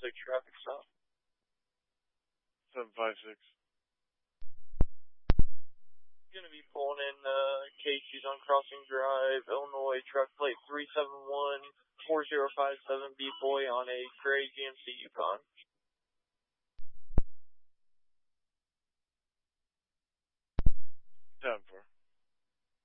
traffic stop. 756. Going to be pulling in Casey's on Crossing Drive, Illinois, truck plate 371-4057 B-Boy on a gray GMC Yukon.